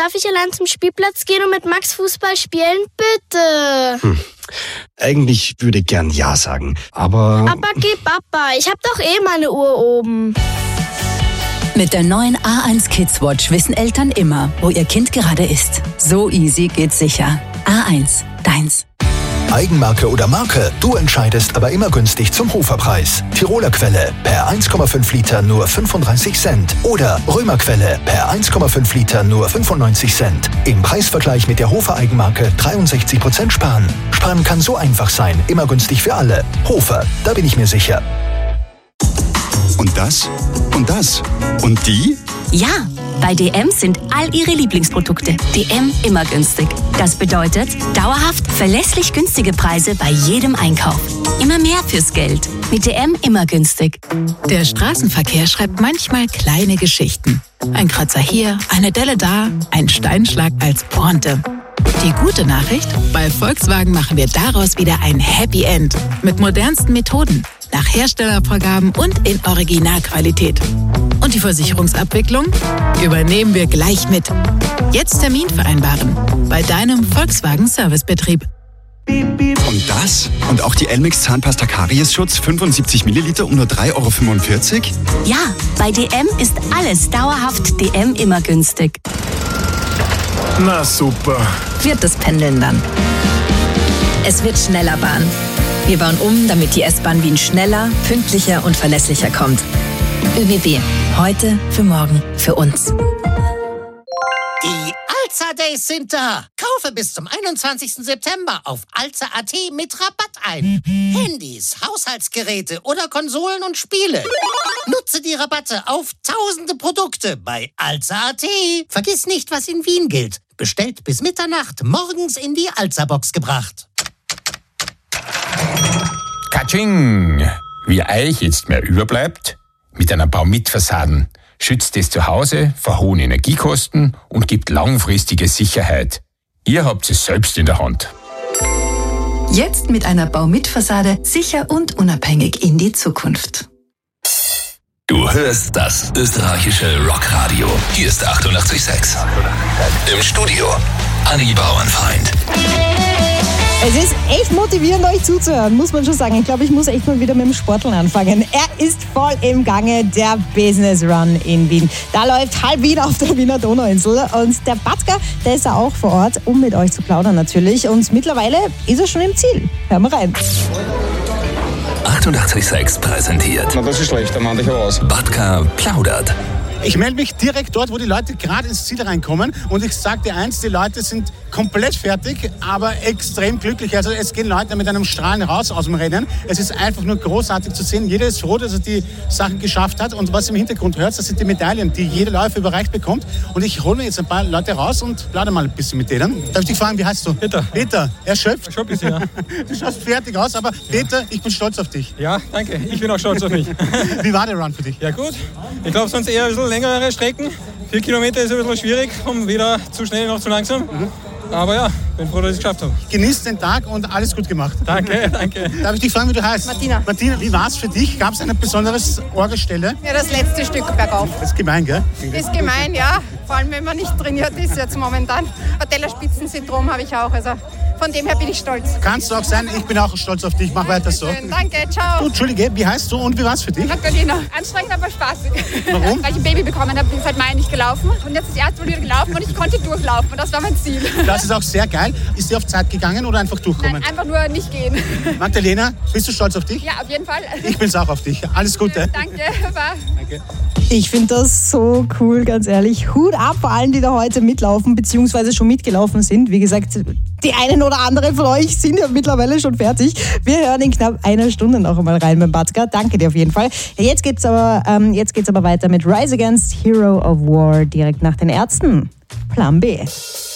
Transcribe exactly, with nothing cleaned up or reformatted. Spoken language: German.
darf ich allein zum Spielplatz gehen und mit Max Fußball spielen? Bitte. Hm. Eigentlich würde ich gern Ja sagen, aber... Aber geh Papa, ich hab doch eh meine Uhr oben. Mit der neuen A eins Kids Watch wissen Eltern immer, wo ihr Kind gerade ist. So easy geht's sicher. A eins, deins. Eigenmarke oder Marke, du entscheidest, aber immer günstig zum Hoferpreis. Tiroler Quelle per eins Komma fünf Liter nur fünfunddreißig Cent oder Römer Quelle per eins Komma fünf Liter nur fünfundneunzig Cent. Im Preisvergleich mit der Hofer Eigenmarke dreiundsechzig Prozent sparen. Sparen kann so einfach sein, immer günstig für alle. Hofer, da bin ich mir sicher. Und das? Und das? Und die? Ja, bei D M sind all ihre Lieblingsprodukte D M immer günstig. Das bedeutet dauerhaft verlässlich günstige Preise bei jedem Einkauf. Immer mehr fürs Geld. Mit D M immer günstig. Der Straßenverkehr schreibt manchmal kleine Geschichten. Ein Kratzer hier, eine Delle da, ein Steinschlag als Pointe. Die gute Nachricht? Bei Volkswagen machen wir daraus wieder ein Happy End. Mit modernsten Methoden, nach Herstellervorgaben und in Originalqualität. Und die Versicherungsabwicklung übernehmen wir gleich mit. Jetzt Termin vereinbaren bei deinem Volkswagen Servicebetrieb. Und das? Und auch die Elmex Zahnpasta Kariesschutz fünfundsiebzig Milliliter um nur drei Euro fünfundvierzig? Ja, bei D M ist alles dauerhaft D M immer günstig. Na super. Wird das Pendeln dann. Es wird schneller Bahn. Wir bauen um, damit die S-Bahn Wien schneller, pünktlicher und verlässlicher kommt. ÖBB. Heute, für morgen, für uns. Die Alza Days sind da. Kaufe bis zum einundzwanzigsten September auf alza punkt at mit Rabatt ein. Handys, Haushaltsgeräte oder Konsolen und Spiele. Nutze die Rabatte auf tausende Produkte bei alza punkt at. Vergiss nicht, was in Wien gilt. Bestellt bis Mitternacht, morgens in die Alza-Box gebracht. Katsching! Wie euch jetzt mehr überbleibt? Mit einer Baumit-Fassaden schützt es zu Hause vor hohen Energiekosten und gibt langfristige Sicherheit. Ihr habt es selbst in der Hand. Jetzt mit einer Baumit-Fassade sicher und unabhängig in die Zukunft. Du hörst das österreichische Rockradio. Hier ist achtundachtzig Komma sechs. Im Studio Anni Bauernfeind. Es ist echt motivierend, euch zuzuhören, muss man schon sagen. Ich glaube, ich muss echt mal wieder mit dem Sporteln anfangen. Er ist voll im Gange, der Business Run in Wien. Da läuft halb Wien auf der Wiener Donauinsel. Und der Batka, der ist ja auch vor Ort, um mit euch zu plaudern natürlich. Und mittlerweile ist er schon im Ziel. Hören wir rein. achtundachtzig Komma sechs präsentiert. Na, das ist schlecht, dann mach ich aber aus. Batka plaudert. Ich melde mich direkt dort, wo die Leute gerade ins Ziel reinkommen. Und ich sage dir eins, die Leute sind komplett fertig, aber extrem glücklich. Also es gehen Leute mit einem Strahlen raus aus dem Rennen. Es ist einfach nur großartig zu sehen. Jeder ist froh, dass er die Sachen geschafft hat. Und was im Hintergrund hört, das sind die Medaillen, die jeder Läufer überreicht bekommt. Und ich hole mir jetzt ein paar Leute raus und plaudere mal ein bisschen mit denen. Darf ich dich fragen, wie heißt du? Peter. Peter, erschöpft? Schon ein bisschen, ja. Du schaust fertig aus, aber Peter, ich bin stolz auf dich. Ja, danke. Ich bin auch stolz auf mich. Wie war der Run für dich? Ja, gut. Ich glaube, sonst eher ein bisschen längere Strecken. Vier Kilometer ist ein bisschen schwierig, um weder zu schnell noch zu langsam. Mhm. Aber ja, bin froh, dass ich es geschafft habe. Genieß den Tag und alles gut gemacht. Danke, danke. Darf ich dich fragen, wie du heißt? Martina. Martina, wie war es für dich? Gab es eine besondere Orgelstelle? Ja, das letzte Stück bergauf. Das ist gemein, gell? Ist gemein, ja. Vor allem, wenn man nicht trainiert ist jetzt momentan. Patellaspitzensyndrom habe ich auch. Also von dem her bin ich stolz. Kannst du auch sein. Ich bin auch stolz auf dich. Mach weiter so. Schön, danke, ciao. Du, Entschuldige, wie heißt du und wie war es für dich? Magdalena. Anstrengend, aber spaßig. Warum? Weil ich ein Baby bekommen habe, bin seit Mai nicht gelaufen. Und jetzt das erste Mal wieder gelaufen und ich konnte durchlaufen. Und das war mein Ziel. Das ist auch sehr geil. Ist die auf Zeit gegangen oder einfach durchkommen? Nein, einfach nur nicht gehen. Magdalena, bist du stolz auf dich? Ja, auf jeden Fall. Ich bin's auch auf dich. Alles Gute. Danke. Danke. Ich finde das so cool, ganz ehrlich. Hut ab vor allen, die da heute mitlaufen, beziehungsweise schon mitgelaufen sind. Wie gesagt, die einen oder anderen von euch sind ja mittlerweile schon fertig. Wir hören in knapp einer Stunde noch einmal rein beim Batka. Danke dir auf jeden Fall. Jetzt geht's aber, ähm, jetzt geht's aber weiter mit Rise Against Hero of War direkt nach den Ärzten. Plan B.